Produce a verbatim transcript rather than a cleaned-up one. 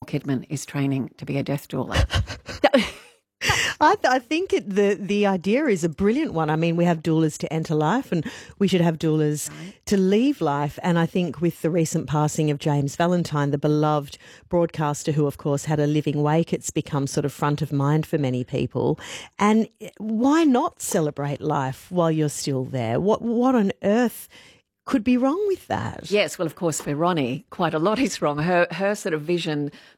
Kidman is training to be a death doula. I, th- I think it, the the idea is a brilliant one. I mean, we have doulas to enter life, and we should have doulas right. to leave life. And I think with the recent passing of James Valentine, the beloved broadcaster who, of course, had a living wake, it's become sort of front of mind for many people. And why not celebrate life while you're still there? What what on earth could be wrong with that? Yes, well, of course, for Ronnie, quite a lot is wrong. Her her sort of vision